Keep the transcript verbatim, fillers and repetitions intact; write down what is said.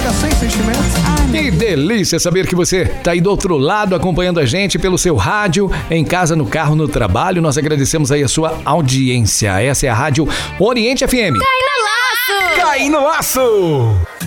fica sem sentimento. Que delícia saber que você tá aí do outro lado acompanhando a gente pelo seu rádio, em casa, no carro, no trabalho. Nós agradecemos aí a sua audiência. Essa é a Rádio Oriente F M. Cai no laço! Cai no laço!